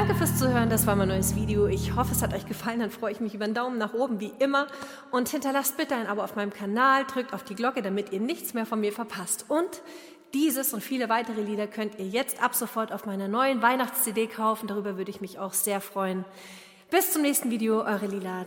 Danke fürs Zuhören, das war mein neues Video. Ich hoffe, es hat euch gefallen, dann freue ich mich über einen Daumen nach oben, wie immer. Und hinterlasst bitte ein Abo auf meinem Kanal, drückt auf die Glocke, damit ihr nichts mehr von mir verpasst. Und dieses und viele weitere Lieder könnt ihr jetzt ab sofort auf meiner neuen Weihnachts-CD kaufen. Darüber würde ich mich auch sehr freuen. Bis zum nächsten Video, eure Lila.